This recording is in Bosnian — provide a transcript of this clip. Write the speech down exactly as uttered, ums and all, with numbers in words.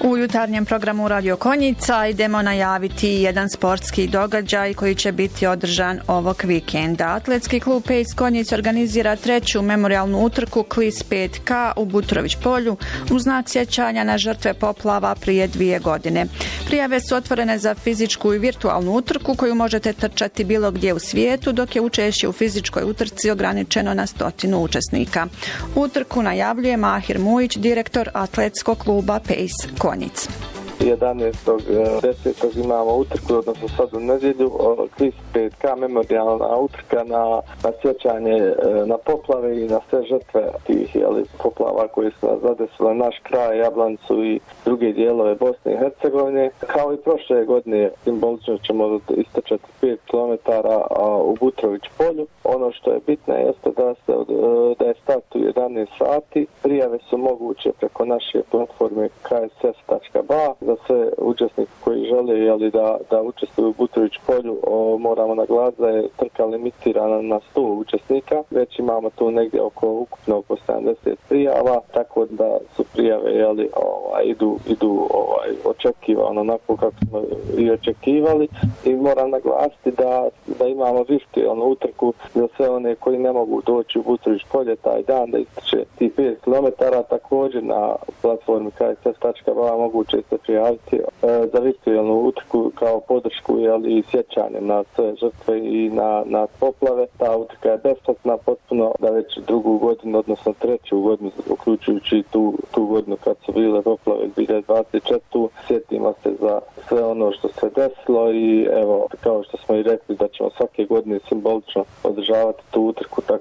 U jutarnjem programu Radio Konjica idemo najaviti jedan sportski događaj koji će biti održan ovog vikenda. Atletski klub Pace Konjica organizira treću memorijalnu utrku Klis pet K u Butrović polju u znak sjećanja na žrtve poplava prije dvije godine. Prijave su otvorene za fizičku i virtualnu utrku koju možete trčati bilo gdje u svijetu, dok je učešće u fizičkoj utrci ograničeno na stotinu učesnika. Utrku najavljuje Mahir Mujić, direktor Atletskog kluba Pace Konjic. jedanaestog desetog imamo utrku, odnosno sad u nedjelju, Klis pet K memorijalna utrka na, na sjećanje na poplave i na sve žrtve tih jeli, poplava koje su nas zadesile naš kraj, Jablancu i druge dijelove Bosne i Hercegovine. Kao i prošle godine simbolično ćemo istrčati pet kilometara u Butrović polju. Ono što je bitno jeste da, se, da je start u jedanaest sati. Prijave su moguće preko naše platforme k s f tačka b a. Za sve učesnike koji žele jeli, da, da učestvuju u Butrović polju, o, moramo naglasiti da je trka limitirana na sto učesnika. Već imamo tu negdje oko ukupno oko sedamdeset prijava, tako da su prijave jeli, ovaj, idu, idu ovaj, očekivano onako kako smo i očekivali. I moram naglasiti da, da imamo virtualnu utrku za sve one koji ne mogu doći u Butrović polje taj dan da istrče ti pet kilometara. Također na platformi k s f tačka b a moguće se prijaviti e, za virtualnu utrku kao podršku jeli, i sjećanje na sve žrtve i na, na poplave. Ta utrka je besplatna potpuno, da već drugu godinu, odnosno treću godinu, uključujući tu, tu godinu kad su bile poplave dvije tisuće dvadeset četvrte. Sjetimo se za sve ono što se desilo i evo, kao što smo i rekli da ćemo svake godine simbolično održavati tu utrku, tako